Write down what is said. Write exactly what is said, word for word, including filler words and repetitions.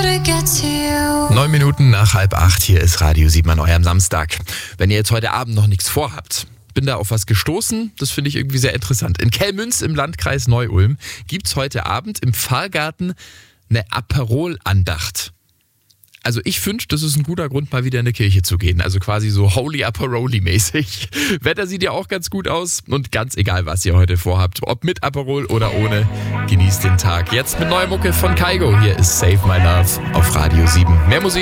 Neun Minuten nach halb acht, hier ist Radio sieben an eurem Samstag. Wenn ihr jetzt heute Abend noch nichts vorhabt, bin da auf was gestoßen, das finde ich irgendwie sehr interessant. In Kellmünz im Landkreis Neu-Ulm gibt es heute Abend im Pfarrgarten eine Aperol-Andacht. Also ich finde, das ist ein guter Grund, mal wieder in eine Kirche zu gehen. Also quasi so Holy Aperoli-mäßig. Wetter sieht ja auch ganz gut aus und ganz egal, was ihr heute vorhabt. Ob mit Aperol oder ohne, genießt den Tag. Jetzt mit neuer Mucke von Kygo. Hier ist Save My Love auf Radio sieben. Mehr Musik.